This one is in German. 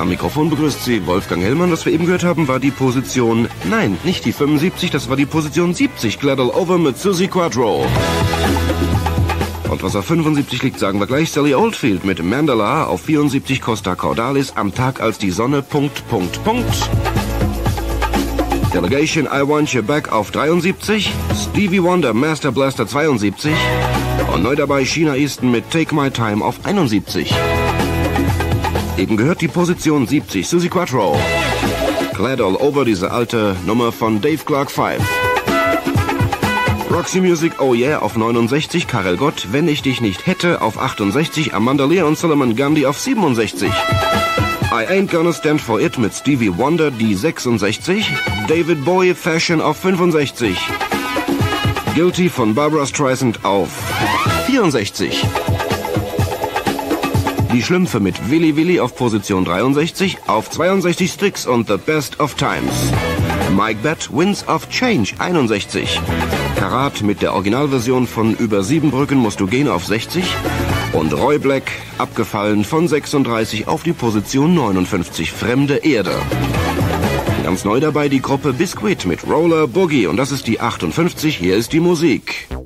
Am Mikrofon begrüßt Sie Wolfgang Hellmann. Was wir eben gehört haben, war die Position... Nein, nicht die 75, das war die Position 70. Glad All Over mit Suzi Quatro. Und was auf 75 liegt, sagen wir gleich. Sally Oldfield mit Mandala. Auf 74 Costa Cordalis. Am Tag als die Sonne... Delegation I Want You Back auf 73. Stevie Wonder Master Blaster 72. Und neu dabei Sheena Easton mit Take My Time auf 71. Eben gehört die Position 70, Suzi Quatro. Glad All Over, diese alte Nummer von Dave Clark 5. Roxy Music, Oh Yeah auf 69, Karel Gott, Wenn ich dich nicht hätte auf 68, Amanda Lear und Solomon Gandhi auf 67. I Ain't Gonna Stand For It mit Stevie Wonder, die 66. David Bowie, Fashion auf 65. Guilty von Barbra Streisand auf 64. Die Schlümpfe mit Willy Willy auf Position 63. Auf 62 Styx und The Best of Times. Mike Batt, Winds of Change 61. Karat mit der Originalversion von Über 7 Brücken musst du gehen auf 60. Und Roy Black, abgefallen von 36 auf die Position 59, Fremde Erde. Ganz neu dabei die Gruppe Biscuit mit Roller Boogie und das ist die 58, hier ist die Musik.